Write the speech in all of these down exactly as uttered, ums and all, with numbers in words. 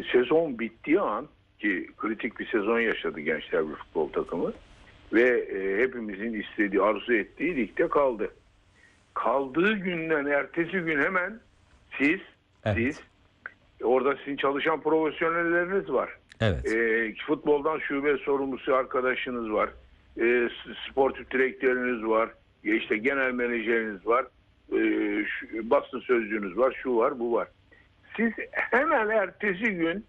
sezon bittiği an, ki kritik bir sezon yaşadı Gençler bir futbol takımı ve e, hepimizin istediği, arzu ettiği ligde kaldı. Kaldığı günden ertesi gün hemen siz, Evet. siz orada sizin çalışan profesyonelleriniz var. Evet. E, futboldan şube sorumlusu arkadaşınız var. E, sportif direktörünüz var. E, işte genel menajeriniz var. E, şu, basın sözcüğünüz var. Şu var, bu var. Siz hemen ertesi gün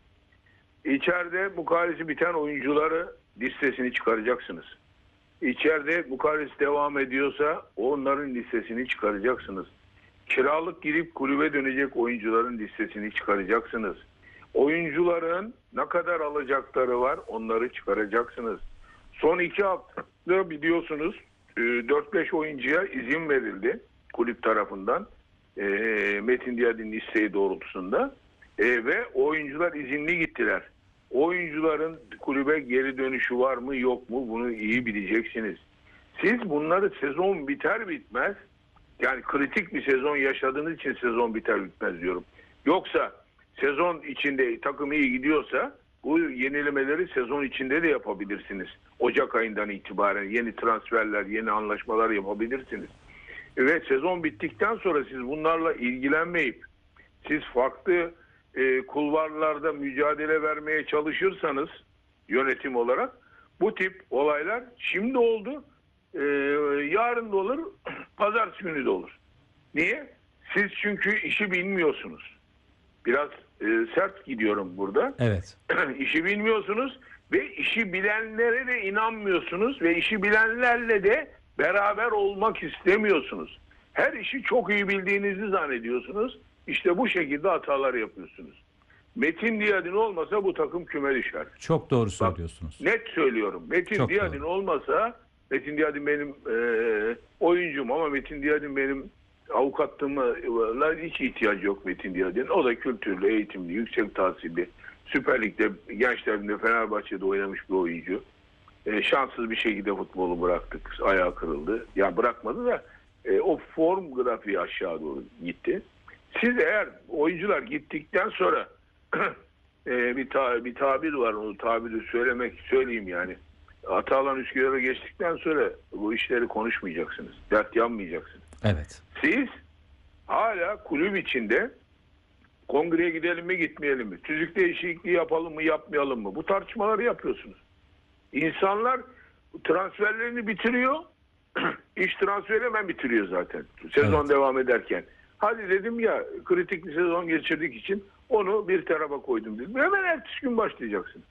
içeride mukalesi biten oyuncuları listesini çıkaracaksınız. İçeride mukalesi devam ediyorsa onların listesini çıkaracaksınız. Kiralık girip kulübe dönecek oyuncuların listesini çıkaracaksınız. Oyuncuların ne kadar alacakları var, onları çıkaracaksınız. Son iki haftada biliyorsunuz dört beş oyuncuya izin verildi kulüp tarafından. Metin Diyadin'in isteği doğrultusunda. Ve oyuncular izinli gittiler. Oyuncuların kulübe geri dönüşü var mı yok mu, bunu iyi bileceksiniz. Siz bunları sezon biter bitmez, yani kritik bir sezon yaşadığınız için sezon biter bitmez diyorum. Yoksa sezon içinde takım iyi gidiyorsa bu yenilemeleri sezon içinde de yapabilirsiniz. Ocak ayından itibaren yeni transferler, yeni anlaşmalar yapabilirsiniz. Ve sezon bittikten sonra siz bunlarla ilgilenmeyip siz farklı e, kulvarlarda mücadele vermeye çalışırsanız yönetim olarak bu tip olaylar şimdi oldu, e, yarın da olur, pazartesi günü de olur. Niye? Siz çünkü işi bilmiyorsunuz. Biraz e, sert gidiyorum burada. Evet. İşi bilmiyorsunuz ve işi bilenlere de inanmıyorsunuz ve işi bilenlerle de beraber olmak istemiyorsunuz. Her işi çok iyi bildiğinizi zannediyorsunuz. İşte bu şekilde hatalar yapıyorsunuz. Metin Diyadin olmasa bu takım küme düşer. Çok doğru söylüyorsunuz. Bak, net söylüyorum. Metin Çok Diyadin doğru. olmasa, Metin Diyadin benim e, oyuncum ama Metin Diyadin benim avukatlığıma hiç ihtiyacı yok Metin Diyadin. O da kültürlü, eğitimli, yüksek tahsilli. Süper Lig'de, Gençler Birliği'nde, Fenerbahçe'de oynamış bir oyuncu. E, şanssız bir şekilde futbolu bıraktık. Ayağı kırıldı. Ya bırakmadı da e, o form grafiği aşağı doğru gitti. Siz eğer oyuncular gittikten sonra e, bir, ta, bir tabir var, onu tabiri söylemek söyleyeyim yani. Atalan Üsküdar'a geçtikten sonra bu işleri konuşmayacaksınız. Dert yanmayacaksınız. Evet. Siz hala kulüp içinde kongreye gidelim mi gitmeyelim mi? Tüzük değişikliği yapalım mı yapmayalım mı? Bu tartışmaları yapıyorsunuz. İnsanlar transferlerini bitiriyor. İş transferi hemen bitiriyor zaten. Sezon Evet. devam ederken. Hadi dedim ya, kritik bir sezon geçirdik için onu bir tarafa koydum dedim. Hemen ertesi gün başlayacaksın.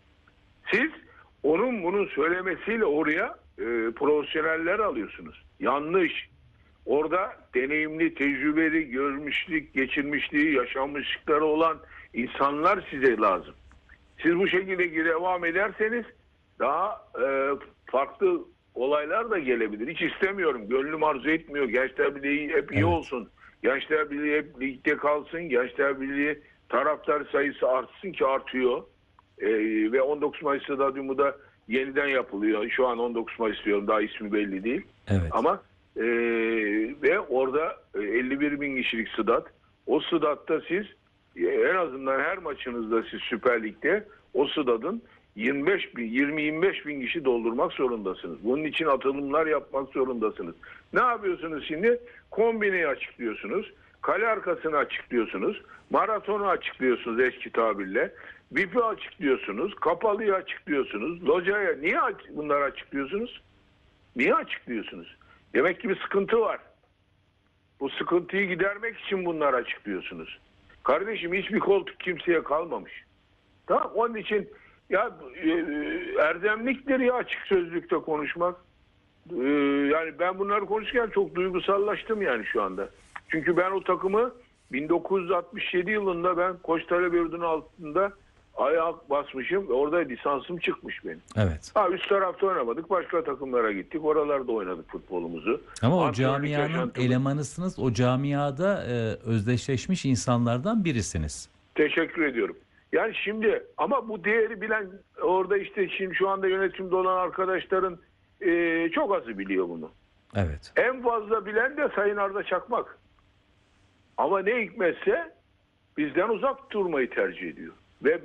Siz onun bunun söylemesiyle oraya e, profesyoneller alıyorsunuz. Yanlış. Orada deneyimli, tecrübeli, görmüşlük, geçirmişliği, yaşanmışlıkları olan insanlar size lazım. Siz bu şekilde devam ederseniz daha e, farklı olaylar da gelebilir. Hiç istemiyorum. Gönlüm arzu etmiyor. Gençler Birliği hep iyi Evet. olsun. Gençler Birliği hep ligde kalsın. Gençler Birliği taraftar sayısı artsın ki artıyor. E, ve on dokuz Mayıs Stadyumu da yeniden yapılıyor. Şu an on dokuz Mayıs diyorum. Daha ismi belli değil. Evet. Ama e, ve orada elli bir bin kişilik stat. O statta siz en azından her maçınızda siz Süper Lig'de o stadın yirmi beş bin, yirmi yirmi beş bin kişi doldurmak zorundasınız. Bunun için atılımlar yapmak zorundasınız. Ne yapıyorsunuz şimdi? Kombineyi açıklıyorsunuz. Kale arkasını açıklıyorsunuz. Maratonu açıklıyorsunuz eski tabirle. V I P'i açıklıyorsunuz. Kapalıyı açıklıyorsunuz. Locaya niye bunları açıklıyorsunuz? Niye açıklıyorsunuz? Demek ki bir sıkıntı var. Bu sıkıntıyı gidermek için bunları açıklıyorsunuz. Kardeşim hiçbir koltuk kimseye kalmamış. Tamam, onun için ya e, erdemliktir ya açık sözlükte konuşmak. E, yani ben bunları konuşurken çok duygusallaştım yani şu anda. Çünkü ben o takımı bin dokuz yüz altmış yedi yılında ben Koç Talep Yurdu'nun altında ayak basmışım ve orada lisansım çıkmış benim. Evet. Ha, üst tarafta oynamadık. Başka takımlara gittik. Oralarda oynadık futbolumuzu. Ama o Antrenörlük camianın yaşantımız- elemanısınız. O camiada e, özdeşleşmiş insanlardan birisiniz. Teşekkür ediyorum. Yani şimdi ama bu değeri bilen orada işte şimdi şu anda yönetimde olan arkadaşların e, çok azı biliyor bunu. Evet. En fazla bilen de Sayın Arda Çakmak. Ama ne hikmetse bizden uzak durmayı tercih ediyor.